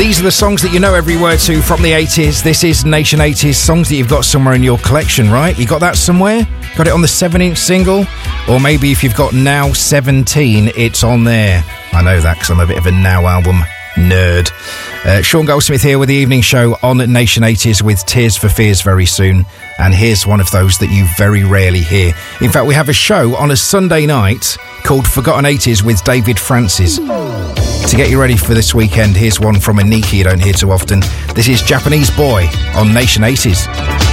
These are the songs that you know every word to from the 80s. This is Nation 80s, songs that you've got somewhere in your collection, right? You got that somewhere? Got it on the 7-inch single? Or maybe if you've got Now 17, it's on there. I know that because I'm a bit of a Now album nerd. Sean Goldsmith here with the evening show on Nation 80s with Tears for Fears very soon. And here's one of those that you very rarely hear. In fact, we have a show on a Sunday night called Forgotten 80s with David Francis. To get you ready for this weekend, here's one from Aniki you don't hear too often. This is Japanese Boy on Nation 80s.